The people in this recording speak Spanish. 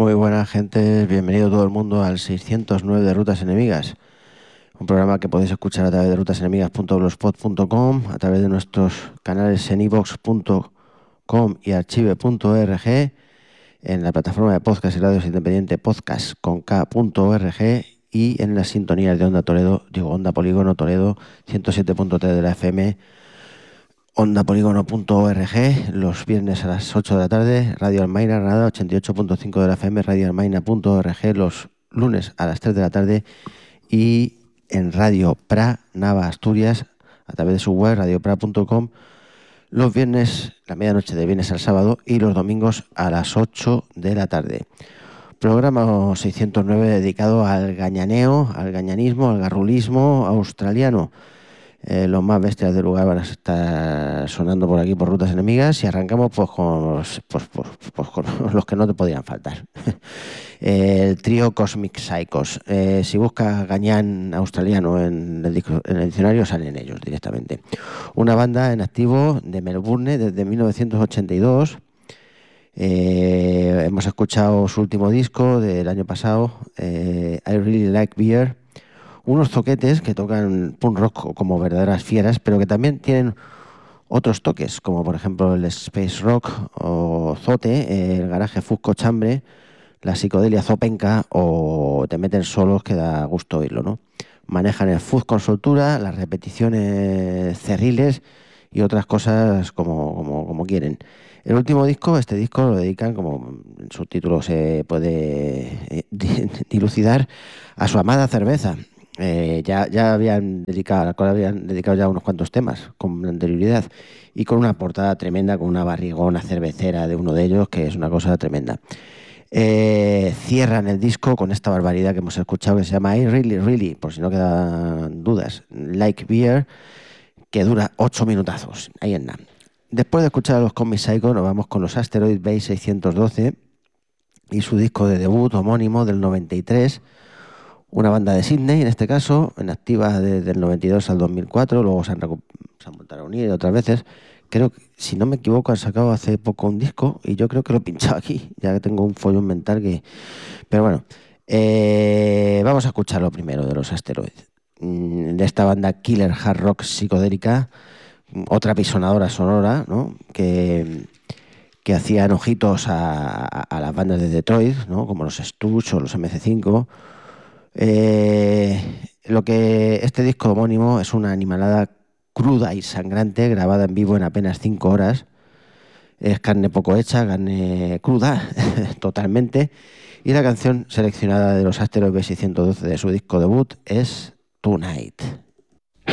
Muy buena gente, bienvenido todo el mundo al 609 de Rutas Enemigas, un programa que podéis escuchar a través de rutasenemigas.blogspot.com, a través de nuestros canales en ivox.com y archive.org, en la plataforma de podcast y radios independiente podcast con k.org y en las sintonías de Onda Toledo, Onda Polígono Toledo 107.3 de la FM, ondapolígono.org, los viernes a las 8 de la tarde, Radio Almaina Granada 88.5 de la FM, radioalmaina.org, los lunes a las 3 de la tarde y en Radio Pra Nava Asturias a través de su web radiopra.com los viernes, la medianoche de viernes al sábado y los domingos a las 8 de la tarde. Programa 609 dedicado al gañaneo, al gañanismo, al garrulismo australiano. Los más bestias del lugar van a estar sonando por aquí por Rutas Enemigas y arrancamos con los que no te podían faltar. El trío Cosmic Psychos. Si buscas gañán australiano en el diccionario salen ellos directamente. Una banda en activo de Melbourne desde 1982. Hemos escuchado su último disco del año pasado, I Really Like Beer. Unos zoquetes que tocan punk rock como verdaderas fieras, pero que también tienen otros toques, como por ejemplo el space rock o zote, el garaje fusco chambre, la psicodelia zopenca o te meten solos que da gusto oírlo, ¿no? Manejan el fuzz con soltura, las repeticiones cerriles y otras cosas como quieren. El último disco, este disco lo dedican, como en su título se puede dilucidar, a su amada cerveza. Ya habían dedicado ya unos cuantos temas con anterioridad y con una portada tremenda, con una barrigona cervecera de uno de ellos, que es una cosa tremenda. Cierran el disco con esta barbaridad que hemos escuchado, que se llama I Really, Really, por si no quedan dudas, Like Beer, que dura 8 minutazos, ahí en nada. Después de escuchar a los Cosmic Psycho, nos vamos con los Asteroid Base 612 y su disco de debut homónimo del 93, una banda de Sydney, en este caso, en activa desde el 92 al 2004, luego se han vuelto a reunir otras veces. Creo que, si no me equivoco, han sacado hace poco un disco y yo creo que lo he pinchado aquí, ya que tengo un follón mental que... Pero bueno, vamos a escucharlo primero de los Asteroid. De esta banda Killer Hard Rock psicodélica, otra pisonadora sonora, ¿no? Que hacían ojitos a las bandas de Detroit, ¿no? Como los Stooges o los MC5. Este disco homónimo es una animalada cruda y sangrante, grabada en vivo en apenas 5 horas. Es carne poco hecha, carne cruda, totalmente. Y la canción seleccionada de los Asteroid B612 de su disco debut es Tonight.